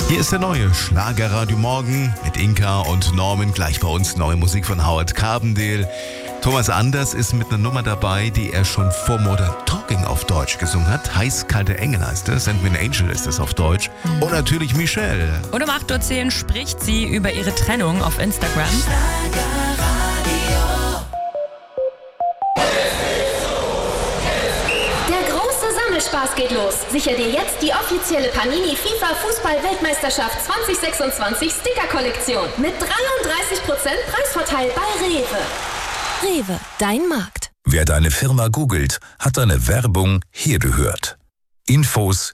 Hier ist der neue Schlagerradio Morgen mit Inka und Norman. Gleich bei uns neue Musik von Howard Carbondale. Thomas Anders ist mit einer Nummer dabei, die er schon vor Modern Talking auf Deutsch gesungen hat. Heiß-kalte Engel heißt es. Send Me an Angel ist es auf Deutsch. Und natürlich Michelle. Und um 8.10 Uhr spricht sie über ihre Trennung auf Instagram. Spaß geht los. Sicher dir jetzt die offizielle Panini FIFA Fußball-Weltmeisterschaft 2026 Sticker-Kollektion mit 33% Preisvorteil bei Rewe. Rewe, dein Markt. Wer deine Firma googelt, hat deine Werbung hier gehört. Infos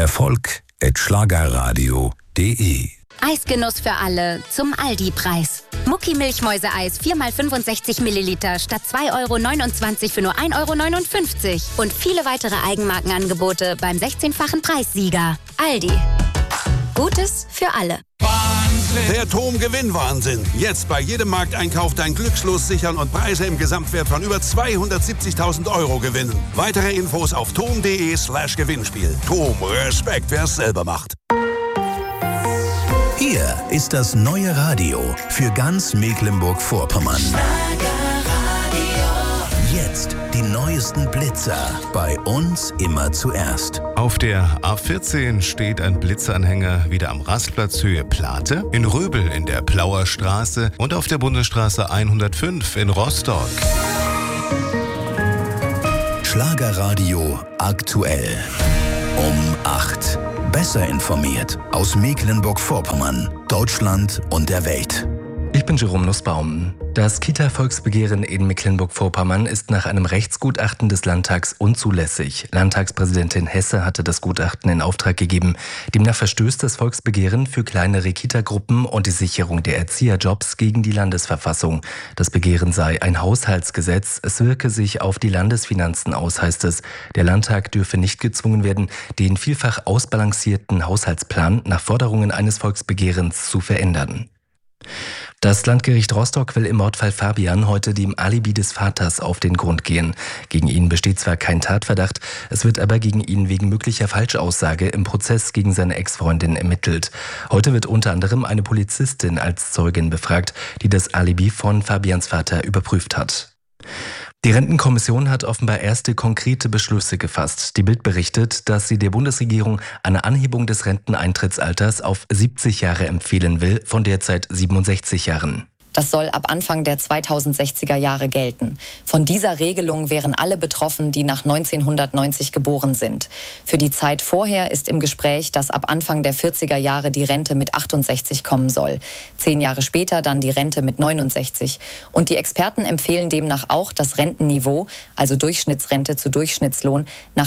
erfolg@schlagerradio.de. Eisgenuss für alle zum Aldi-Preis. Mucki Milchmäuse-Eis 4x65 Milliliter statt 2,29 € für nur 1,59 € und viele weitere Eigenmarkenangebote beim 16-fachen Preissieger. Aldi. Gutes für alle. Der TOM-Gewinnwahnsinn. Jetzt bei jedem Markteinkauf dein Glückslos sichern und Preise im Gesamtwert von über 270.000 € gewinnen. Weitere Infos auf tom.de/Gewinnspiel. TOM, Respekt, wer es selber macht. Hier ist das neue Radio für ganz Mecklenburg-Vorpommern. Jetzt die neuesten Blitzer. Bei uns immer zuerst. Auf der A14 steht ein Blitzanhänger wieder am Rastplatz Höhe Plate, in Röbel in der Plauer Straße und auf der Bundesstraße 105 in Rostock. Schlagerradio aktuell. Um 8. Besser informiert aus Mecklenburg-Vorpommern, Deutschland und der Welt. Ich bin Jerome Nussbaum. Das Kita-Volksbegehren in Mecklenburg-Vorpommern ist nach einem Rechtsgutachten des Landtags unzulässig. Landtagspräsidentin Hesse hatte das Gutachten in Auftrag gegeben. Demnach verstößt das Volksbegehren für kleinere Kita-Gruppen und die Sicherung der Erzieherjobs gegen die Landesverfassung. Das Begehren sei ein Haushaltsgesetz. Es wirke sich auf die Landesfinanzen aus, heißt es. Der Landtag dürfe nicht gezwungen werden, den vielfach ausbalancierten Haushaltsplan nach Forderungen eines Volksbegehrens zu verändern. Das Landgericht Rostock will im Mordfall Fabian heute dem Alibi des Vaters auf den Grund gehen. Gegen ihn besteht zwar kein Tatverdacht, es wird aber gegen ihn wegen möglicher Falschaussage im Prozess gegen seine Ex-Freundin ermittelt. Heute wird unter anderem eine Polizistin als Zeugin befragt, die das Alibi von Fabians Vater überprüft hat. Die Rentenkommission hat offenbar erste konkrete Beschlüsse gefasst. Die Bild berichtet, dass sie der Bundesregierung eine Anhebung des Renteneintrittsalters auf 70 Jahre empfehlen will, von derzeit 67 Jahren. Das soll ab Anfang der 2060er Jahre gelten. Von dieser Regelung wären alle betroffen, die nach 1990 geboren sind. Für die Zeit vorher ist im Gespräch, dass ab Anfang der 40er Jahre die Rente mit 68 kommen soll. 10 Jahre später dann die Rente mit 69. Und die Experten empfehlen demnach auch, das Rentenniveau, also Durchschnittsrente zu Durchschnittslohn, nach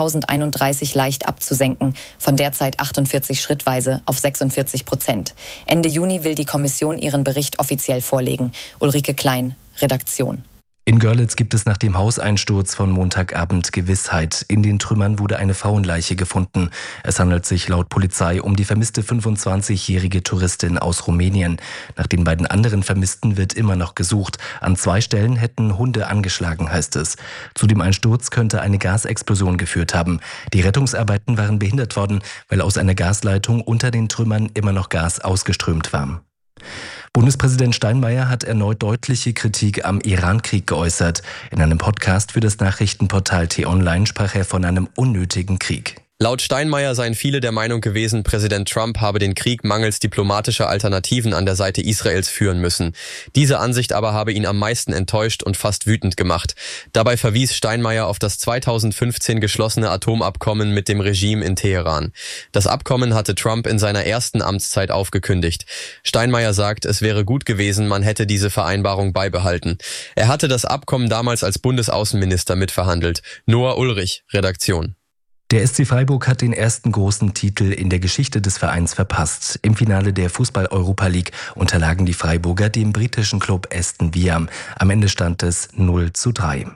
2031 leicht abzusenken, von derzeit 48 schrittweise auf 46%. Ende Juni will die Kommission ihren Bericht offiziell vorlegen. Ulrike Klein, Redaktion. In Görlitz gibt es nach dem Hauseinsturz von Montagabend Gewissheit. In den Trümmern wurde eine Frauenleiche gefunden. Es handelt sich laut Polizei um die vermisste 25-jährige Touristin aus Rumänien. Nach den beiden anderen Vermissten wird immer noch gesucht. An 2 Stellen hätten Hunde angeschlagen, heißt es. Zu dem Einsturz könnte eine Gasexplosion geführt haben. Die Rettungsarbeiten waren behindert worden, weil aus einer Gasleitung unter den Trümmern immer noch Gas ausgeströmt war. Bundespräsident Steinmeier hat erneut deutliche Kritik am Iran-Krieg geäußert. In einem Podcast für das Nachrichtenportal T-Online sprach er von einem unnötigen Krieg. Laut Steinmeier seien viele der Meinung gewesen, Präsident Trump habe den Krieg mangels diplomatischer Alternativen an der Seite Israels führen müssen. Diese Ansicht aber habe ihn am meisten enttäuscht und fast wütend gemacht. Dabei verwies Steinmeier auf das 2015 geschlossene Atomabkommen mit dem Regime in Teheran. Das Abkommen hatte Trump in seiner ersten Amtszeit aufgekündigt. Steinmeier sagt, es wäre gut gewesen, man hätte diese Vereinbarung beibehalten. Er hatte das Abkommen damals als Bundesaußenminister mitverhandelt. Noah Ulrich, Redaktion. Der SC Freiburg hat den ersten großen Titel in der Geschichte des Vereins verpasst. Im Finale der Fußball-Europa League unterlagen die Freiburger dem britischen Club Aston Villa. Am Ende stand es 0:3.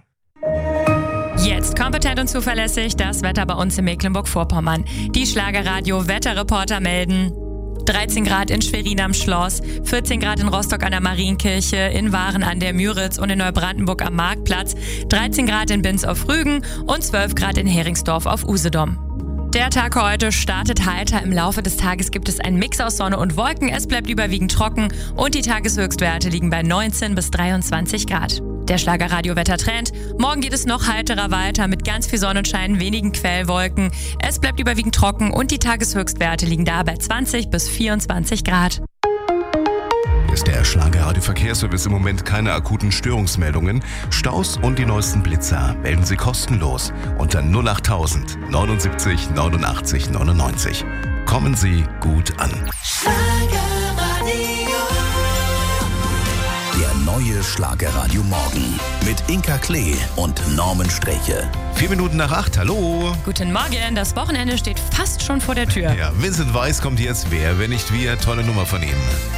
Jetzt kompetent und zuverlässig das Wetter bei uns in Mecklenburg-Vorpommern. Die Schlagerradio-Wetterreporter melden: 13 Grad in Schwerin am Schloss, 14 Grad in Rostock an der Marienkirche, in Waren an der Müritz und in Neubrandenburg am Marktplatz, 13 Grad in Binz auf Rügen und 12 Grad in Heringsdorf auf Usedom. Der Tag heute startet heiter. Im Laufe des Tages gibt es einen Mix aus Sonne und Wolken. Es bleibt überwiegend trocken und die Tageshöchstwerte liegen bei 19 bis 23 Grad. Der Schlagerradio-Wettertrend. Morgen geht es noch heiterer weiter mit ganz viel Sonnenschein, wenigen Quellwolken. Es bleibt überwiegend trocken und die Tageshöchstwerte liegen da bei 20 bis 24 Grad. Hier ist der Schlagerradio-Verkehrsservice. Im Moment keine akuten Störungsmeldungen. Staus und die neuesten Blitzer melden Sie kostenlos unter 08000 79 89 99. Kommen Sie gut an. Der neue Schlagerradio Morgen mit Inka Klee und Norman Sträche. 4 Minuten nach 8, hallo. Guten Morgen, das Wochenende steht fast schon vor der Tür. Ja, Vincent Weiss kommt jetzt. Wer, wenn nicht wir? Tolle Nummer von ihm.